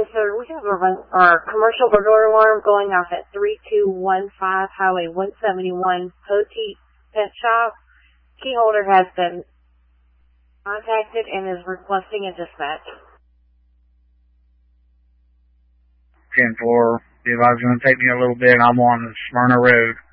Yes, sir. We have our commercial burglar alarm going off at 3215 Highway 171, Poteet Pet Shop. Keyholder has been contacted and is requesting a dispatch. 10-4. The advisor's going to take me a little bit. I'm on Smyrna Road.